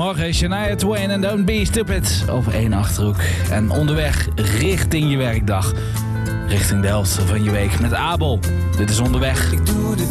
Goedemorgen, Shania Twain en Don't Be Stupid over 1 Achterhoek. En onderweg richting je werkdag. Richting de helft van je week met Abel. Dit is Onderweg. Ik doe de